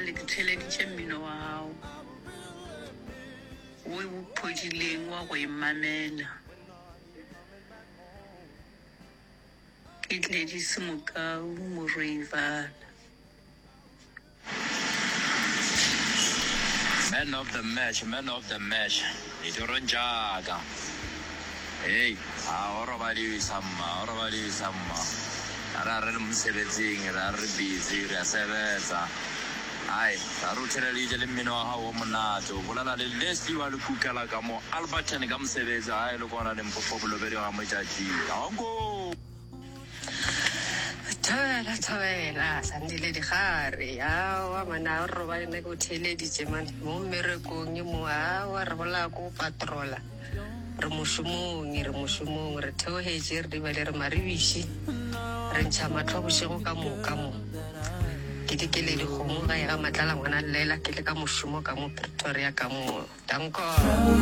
jwale ke theleditše mmino wa hao o phodileng wa go imamela ke Gladys Mokau Morwevana. Man of the match. Itoronjaga. Hey, orobali samma. Ara re msebetsing, ra re busy, re sebetsa. Ai, ra ruthela le le mmino wa hao monate. O bolala le Leslie wa le kukala ka mo Albertine ka mosebetsa. Ai le kona le mpofo bolobedi ga motjatsi. Ango. Thabela sandile digare wa mana re ba ne go theleditše man mo mmerekong mo wa re bola go patrola re mošomong re theogetše re di ba le re maribiši re ntšha matlho bošego ka moka mo ke dikele dikgomo ga ya matlala ngwana lela ke le ka mošomo ka mo Pretoria ka mo danko.